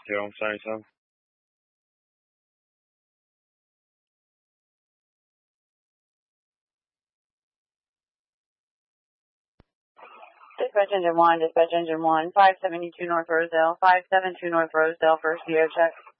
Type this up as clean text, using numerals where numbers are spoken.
277. Dispatch engine 1, 572 North Rosedale, 572 North Rosedale, first VO check.